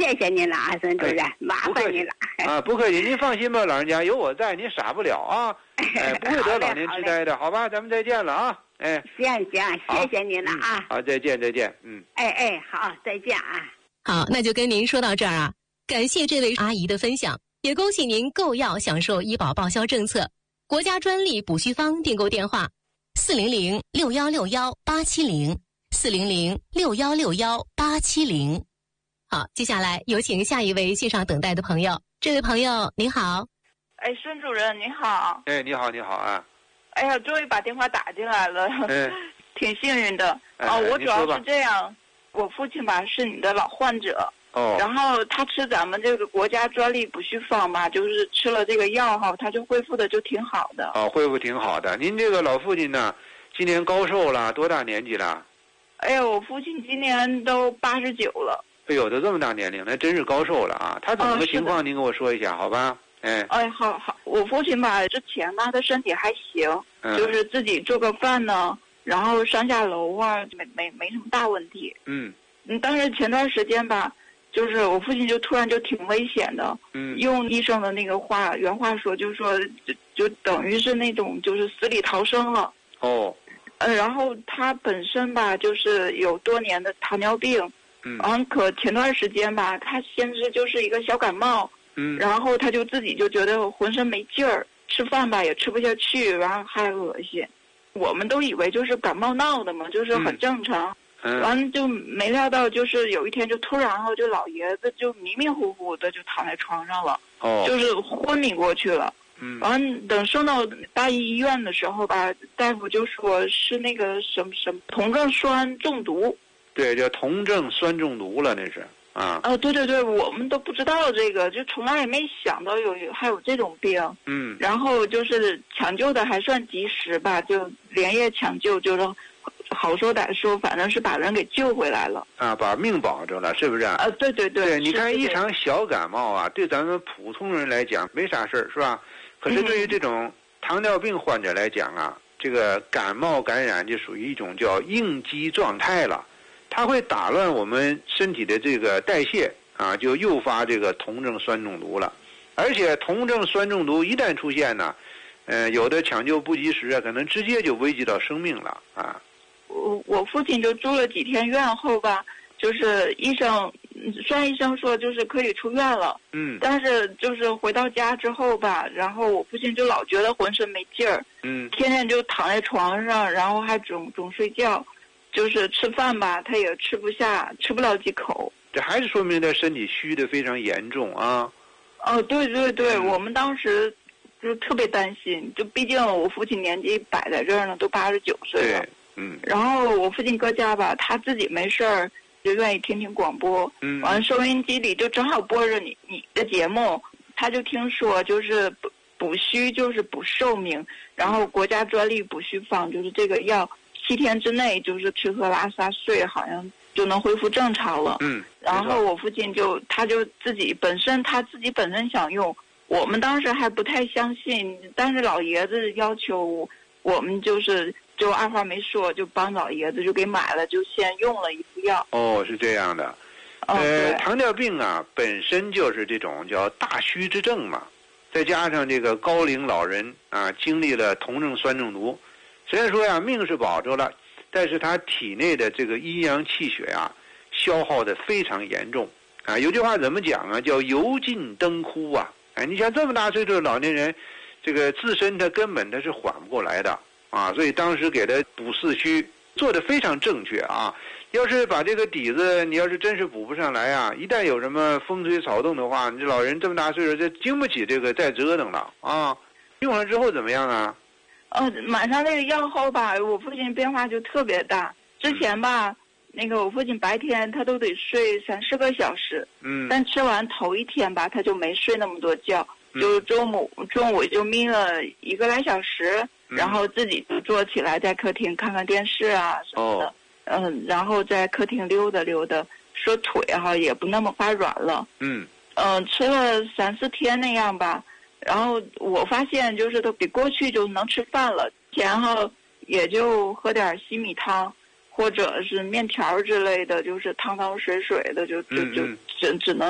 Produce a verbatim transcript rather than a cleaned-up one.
谢谢您了啊，孙主任，哎、麻烦您了啊，不客气，您放心吧，老人家有我在，您傻不了啊，哎，不会得老年痴呆的，好吧？咱们再见了啊，哎， 行行，谢谢您了啊、 嗯，好，再见再见，嗯， 哎哎，好，再见啊。 好，那就跟您说到这儿啊，感谢这位阿姨的分享，也恭喜您购药享受医保报销政策，国家专利补虚方订购电话：四零零六幺六幺八七零，四零零六幺六幺八七零。好，接下来有请下一位线上等待的朋友。这位朋友您好。 哎，孙主任您好。 哎，你好你好啊。 哎呀，终于把电话打进来了， 哎， 挺幸运的。 哎、 哦，我主要是这样，我父亲吧是你的老患者。 哦。 然后他吃咱们这个国家专利补虚方吧，就是吃了这个药哈，他就恢复的就挺好的。 哦，恢复挺好的。您这个老父亲呢，今年高寿了？多大年纪了？ 哎呀，我父亲今年都八十九了。 哎呦，都这么大年龄，那真是高寿了啊！他怎么个情况？哦、您跟我说一下，好吧？哎。 哎，好好，我父亲吧，之前吧，他身体还行， 嗯、 就是自己做个饭呢，然后上下楼啊，没没没什么大问题。 嗯。 嗯，但是前段时间吧，就是我父亲就突然就挺危险的。 嗯。 用医生的那个话原话说，就是说就就等于是那种就是死里逃生了。 哦。 呃，然后他本身吧，就是有多年的糖尿病。 嗯， 完可前段时间吧，他先是就是一个小感冒， 嗯， 然后他就自己就觉得浑身没劲儿，吃饭吧也吃不下去，然后还恶心。我们都以为就是感冒闹的嘛，就是很正常。 嗯， 完就没料到，就是有一天就突然后就老爷子就迷迷糊糊的就躺在床上了， 哦， 就是昏迷过去了。 嗯， 完等送到大医医院的时候吧，大夫就说是那个什么什么酮症酸中毒。 对，叫酮症酸中毒了，那是啊。 哦，对对对，我们都不知道这个，就从来也没想到有还有这种病。 嗯。 然后就是抢救的还算及时吧，就连夜抢救，就是好说歹说，反正是把人给救回来了。 啊，把命保着了，是不是？啊， 对对对。 对，你看一场小感冒啊，对咱们普通人来讲没啥事儿，是吧？可是对于这种糖尿病患者来讲啊，嗯、这个感冒感染就属于一种叫应激状态了。它会打乱我们身体的这个代谢啊，就诱发这个酮症酸中毒了。而且酮症酸中毒一旦出现呢，呃，有的抢救不及时啊，可能直接就危及到生命了啊。 我我父亲就住了几天院后吧，就是医生，虽然医生说就是可以出院了， 嗯， 但是就是回到家之后吧，然后我父亲就老觉得浑身没劲儿， 嗯， 天天就躺在床上，然后还总总睡觉。就是吃饭吧，他也吃不下，吃不了几口。 这还是说明他身体虚的非常严重啊。 哦，对对对， 嗯、 我们当时就特别担心，就毕竟我父亲年纪摆在这儿呢，都八十九岁了。 对，嗯。 然后我父亲搁家吧，他自己没事儿就愿意听听广播， 嗯。 完了收音机里就正好播着你你的节目，他就听说就是补补虚就是补寿命，然后国家专利补虚方就是这个药。七天之内就是吃喝拉撒睡，好像就能恢复正常了。 嗯， 然后我父亲就他就自己本身他自己本身想用，我们当时还不太相信，但是老爷子要求我们就是就二话没说就帮老爷子就给买了，就先用了一副药。 哦，是这样的。 哦、 呃，糖尿病啊本身就是这种叫大虚之症嘛，再加上这个高龄老人啊经历了酮症酸中毒。虽然说呀，命是保住了，但是他体内的这个阴阳气血啊，消耗的非常严重啊。有句话怎么讲啊？叫油尽灯枯啊！哎，你像这么大岁数的老年人，这个自身他根本他是缓不过来的啊。所以当时给他补四虚，做的非常正确啊。要是把这个底子，你要是真是补不上来啊，一旦有什么风吹草动的话，你这老人这么大岁数，就经不起这个再折腾了啊。用了之后怎么样啊？ 哦，买上那个药后吧，我父亲变化就特别大。之前吧，那个我父亲白天他都得睡三四个小时， 嗯， 但吃完头一天吧，他就没睡那么多觉，就中午中午就眯了一个来小时， 嗯、 然后自己就坐起来在客厅看看电视啊什么的， 哦、 嗯，然后在客厅溜达溜达，说腿哈也不那么发软了， 嗯， 嗯，吃了三四天那样吧。然后我发现就是都比过去就能吃饭了，然后也就喝点西米汤或者是面条之类的，就是汤汤水水的，就就就只只能